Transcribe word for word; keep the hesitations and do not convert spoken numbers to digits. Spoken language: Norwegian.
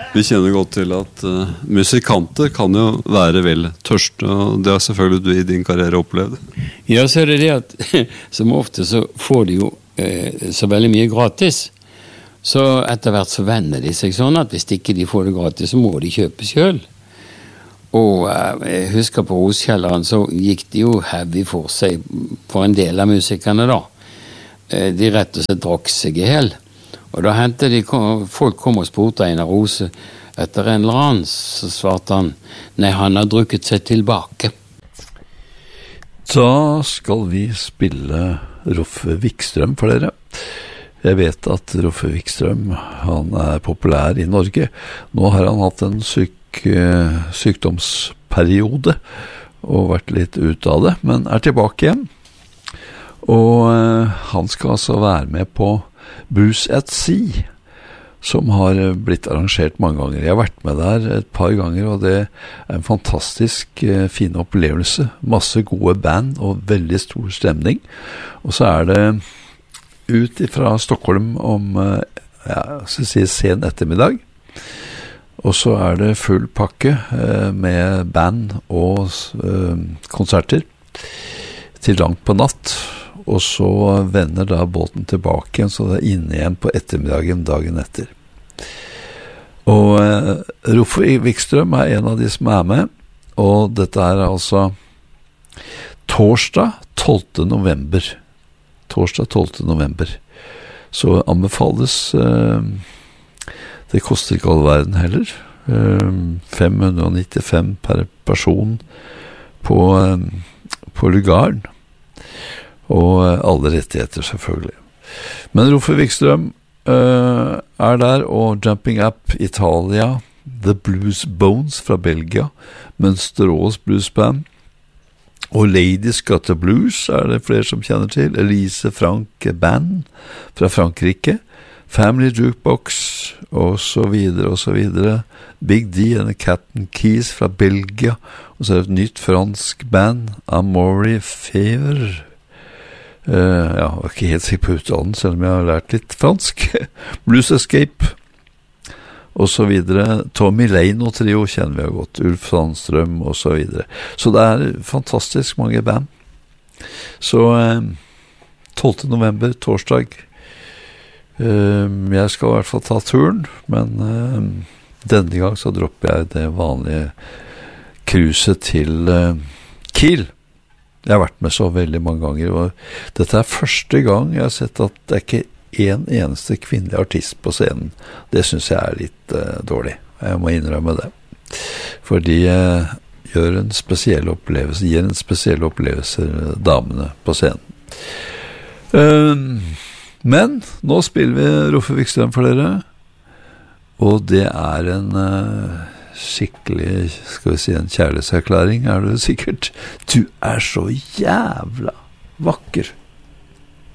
Vi kjenner godt til at uh, musikanter kan jo være vel tørste, og det har selvfølgelig du i din karriere opplevd. Ja, så er det det at som ofte så får de jo eh, så veldig mye gratis. Så etter hvert så vender de seg sånn at hvis ikke de får det gratis, så må de kjøpe selv. Og eh, jeg husker på Roskjelleren så gikk de jo heavy for seg for en del av musikerne da. Eh, de rett og slett drakk seg i hel. Og da hentet de, folk kom og spurte Einar Rose etter en eller annen, så svarte han, nei, han har drukket seg tilbake. Da skal vi spille Roffe Wikstrøm for dere. Jeg vet at Roffe Wikstrøm, han er populær i Norge. Nå har han hatt en syk, sykdomsperiode og vært litt ut av det, men er tilbake igjen. Og han skal altså være med på Blues at Sea, som har blitt arrangert mange ganger. Jeg har vært med der et par ganger, og det er en fantastisk eh, fin opplevelse. Masse gode band og veldig stor stemning. Og så er det ut fra Stockholm om eh, ja, skal si sen ettermiddag. Og så er det full pakke eh, med band og eh, konserter til langt på natt. Og så vender da båten tilbake igjen, så det er inne igjen på ettermiddagen dagen etter. Og eh, Roffe Wikstrøm er en av de som er med, og dette er altså torsdag tolvte november. Torsdag tolvte november. Så anbefales, eh, det koster ikke all verden heller, eh, fem hundre nittifem per person på, eh, på Lugaren. Og alle rettigheter selvfølgelig. Men Roffe Wikstrøm uh, er der, og Jumping Up Italia, The Blues Bones fra Belgia, Mønsterås Blues Band, og Ladies Got the Blues er det flere som kjenner til, Elise Frank Band fra Frankrike, Family Jukebox, og så videre, og så videre, Big D and the Captain Keys fra Belgia, og så er det et nytt fransk band, Amaury Fever. Uh, ja, jeg var ikke helt sikker på uttalen, selv om jeg har lært litt fransk. Blues Escape, og så videre. Tommy Lane og trio kjenner vi jo godt, Ulf Sandstrøm, og så videre. Så det er fantastisk mange band. Så uh, tolvte november, torsdag. Uh, jeg skal i hvert fall ta turen, men uh, denne gang så dropper jeg det vanlige cruiset til uh, Kiel. Jeg har vært med så veldig mange ganger, og dette er første gang jeg har sett at det er ikke en eneste kvinnelig artist på scenen. Det synes jeg er litt uh, dårlig. Jeg må innrømme det. For de uh, gjør en spesiell opplevelse, gir en spesiell opplevelse damene på scenen. Uh, men nå spiller vi Roffe Wikstrøm for dere, og det er en... Uh, skikkelig, skal vi si, en kjærlighetserklæring, er det sikkert. Du er så jævla vakker.